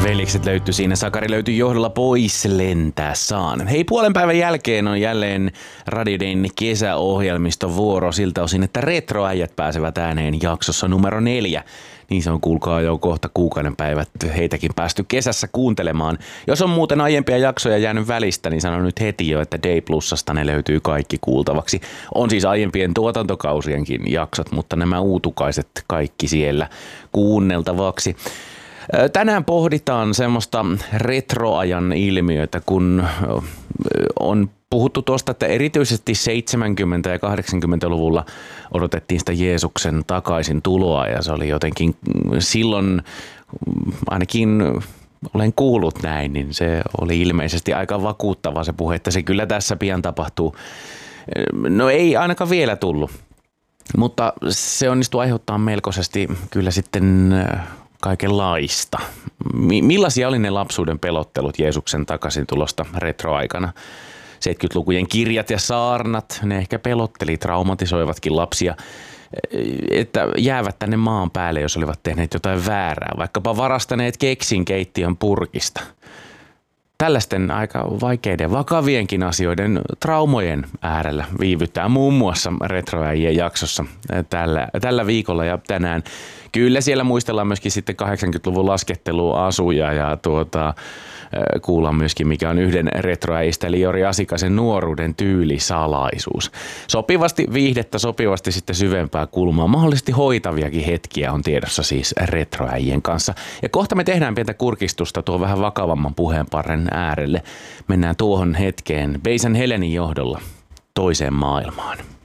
Velikset löytyi siinä. Sakari löytyi johdolla Pois lentää saan. Hei, puolen päivän jälkeen on jälleen Radioden kesäohjelmiston vuoro siltä osin, että retroäijät pääsevät ääneen jaksossa numero 4. Niin se on, kuulkaa, jo kohta kuukauden päivät heitäkin päästy kesässä kuuntelemaan. Jos on muuten aiempia jaksoja jäänyt välistä, niin sanon nyt heti jo, että Day Plusasta ne löytyy kaikki kuultavaksi. On siis aiempien tuotantokausienkin jaksot, mutta nämä uutukaiset kaikki siellä kuunneltavaksi. Tänään pohditaan semmoista retroajan ilmiötä, kun on puhuttu tuosta, että erityisesti 70- ja 80-luvulla odotettiin sitä Jeesuksen takaisin tuloa ja se oli jotenkin silloin, ainakin olen kuullut näin, niin se oli ilmeisesti aika vakuuttava se puhe, että se kyllä tässä pian tapahtuu. No ei ainakaan vielä tullut, mutta se onnistui aiheuttaa melkoisesti kyllä sitten kaikenlaista. Millaisia oli ne lapsuuden pelottelut Jeesuksen takaisin tulosta retroaikana? 70-lukujen kirjat ja saarnat, ne ehkä pelotteli, traumatisoivatkin lapsia, että jäävät tänne maan päälle, jos olivat tehneet jotain väärää, vaikkapa varastaneet keksin keittiön purkista. Tällaisten aika vaikeiden, vakavienkin asioiden traumojen äärellä viivyttää muun muassa retroäijien jaksossa tällä viikolla ja tänään. Kyllä siellä muistellaan myöskin sitten 80-luvun lasketteluasuja ja kuullaan myöskin, mikä on yhden retroäistä, eli Jori Asikasen nuoruuden tyylisalaisuus. Sopivasti viihdettä, sopivasti sitten syvempää kulmaa. Mahdollisesti hoitaviakin hetkiä on tiedossa siis retroäijien kanssa. Ja kohta me tehdään pientä kurkistusta tuon vähän vakavamman puheenparren äärelle. Mennään tuohon hetkeen Beisan Helenin johdolla toiseen maailmaan.